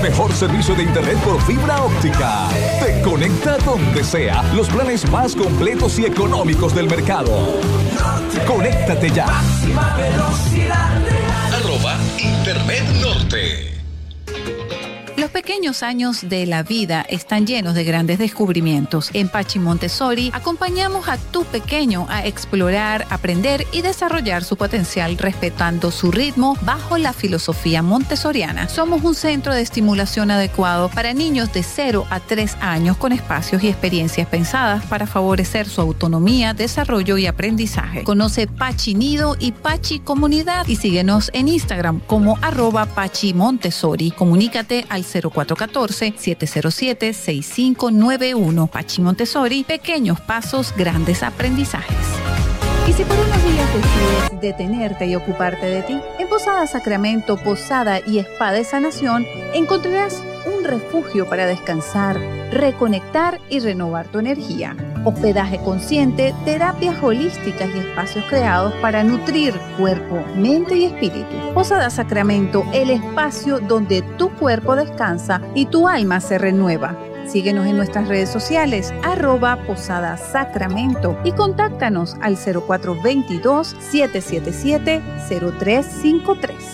mejor servicio de internet por fibra óptica. Te conecta donde sea. Los planes más completos y económicos del mercado. Conéctate ya. Máxima velocidad. @Internet Norte. Los pequeños años de la vida están llenos de grandes descubrimientos. En Pachi Montessori acompañamos a tu pequeño a explorar, aprender y desarrollar su potencial respetando su ritmo bajo la filosofía montessoriana. Somos un centro de estimulación adecuado para niños de 0 a 3 años con espacios y experiencias pensadas para favorecer su autonomía, desarrollo y aprendizaje. Conoce Pachi Nido y Pachi Comunidad y síguenos en Instagram como @Pachi Montessori. Comunícate al 0414-707-6591. Pachi Montessori, pequeños pasos, grandes aprendizajes. Y si por unos días decides detenerte y ocuparte de ti, en Posada Sacramento, Posada y Spa de Sanación encontrarás un refugio para descansar, reconectar y renovar tu energía. Hospedaje consciente, terapias holísticas y espacios creados para nutrir cuerpo, mente y espíritu. Posada Sacramento, el espacio donde tu cuerpo descansa y tu alma se renueva. Síguenos en nuestras redes sociales, @Posada Sacramento y contáctanos al 0422-777-0353.